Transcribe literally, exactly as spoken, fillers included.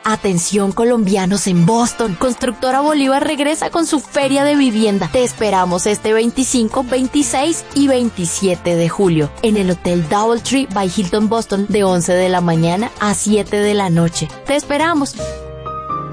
Atención colombianos en Boston. Constructora Bolívar regresa con su feria de vivienda. Te esperamos este veinticinco, veintiséis y veintisiete de julio en el Hotel Doubletree by Hilton Boston de once de la mañana a siete de la noche. Te esperamos.